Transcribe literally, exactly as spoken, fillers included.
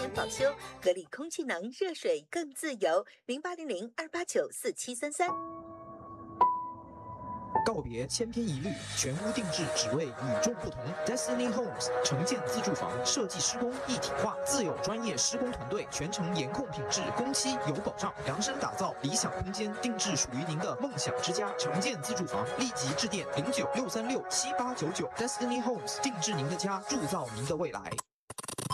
年保修，合理空气能，热水更自由。零八零零二八九四七三三。 告别千篇一律，全屋定制，只为与众不同。Destiny Homes 城建自住房设计施工一体化，自有专业施工团队，全程严控品质，工期有保障，量身打造理想空间，定制属于您的梦想之家。城建自住房，立即致电零九六三六七八九九。Destiny Homes 定制您的家，铸造您的未来。